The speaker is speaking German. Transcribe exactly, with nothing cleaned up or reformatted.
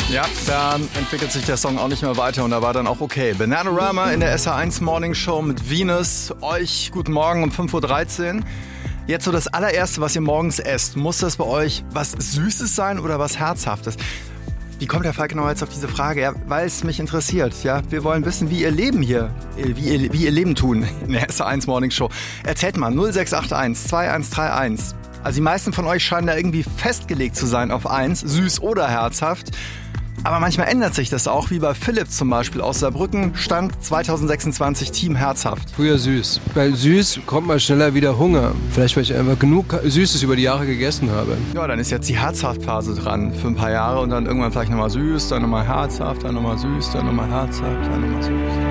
Ja, da entwickelt sich der Song auch nicht mehr weiter und da war dann auch okay. Bananarama in der S H eins Morning Show mit Venus. Euch guten Morgen um fünf Uhr dreizehn. Jetzt so das allererste, was ihr morgens esst. Muss das bei euch was Süßes sein oder was Herzhaftes? Wie kommt der Falkenauer jetzt auf diese Frage? Ja, weil es mich interessiert. Ja, wir wollen wissen, wie ihr Leben hier, wie ihr, wie ihr Leben tun in der S H eins Morning Show. Erzählt mal null sechs acht eins zwei eins drei eins. Also die meisten von euch scheinen da irgendwie festgelegt zu sein auf eins, süß oder herzhaft. Aber manchmal ändert sich das auch, wie bei Philipp zum Beispiel aus Saarbrücken, Stand zwanzig sechsundzwanzig Team herzhaft. Früher süß. Bei süß kommt mal schneller wieder Hunger. Vielleicht, weil ich einfach genug Süßes über die Jahre gegessen habe. Ja, dann ist jetzt die Herzhaftphase dran für ein paar Jahre und dann irgendwann vielleicht nochmal süß, dann nochmal herzhaft, dann nochmal süß, dann nochmal herzhaft, dann nochmal süß.